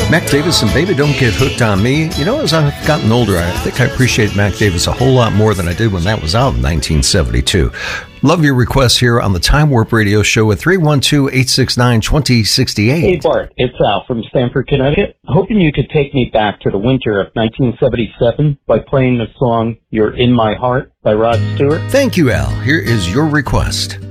Mac Davis and Baby Don't Get Hooked on Me. You know, as I've gotten older, I think I appreciate Mac Davis a whole lot more than I did when that was out in 1972. Love your requests here on the Time Warp Radio Show at 312-869-2068. Hey, Bart, it's Al from Stamford, Connecticut. Hoping you could take me back to the winter of 1977 by playing the song You're in My Heart by Rod Stewart. Thank you, Al. Here is your request.